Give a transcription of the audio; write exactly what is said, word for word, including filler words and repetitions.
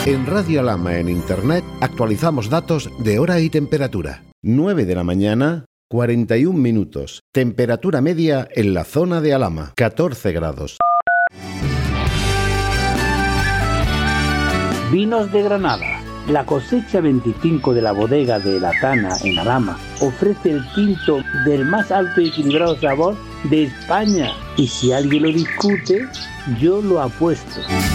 En Radio Alhama en Internet actualizamos datos de hora y temperatura. nueve de la mañana, cuarenta y un minutos. Temperatura media en la zona de Alhama, catorce grados. Vinos de Granada. La cosecha veinticinco de la bodega de La Tana en Alhama ofrece el tinto del más alto y equilibrado sabor de España. Y si alguien lo discute, yo lo apuesto.